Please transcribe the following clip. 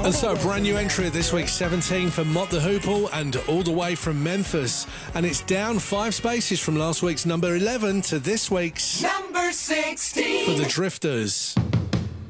And so, a brand new entry at this week's 17 for Mott the Hoople and All the Way from Memphis. And it's down 5 spaces from last week's number 11 to this week's number 16 for the Drifters.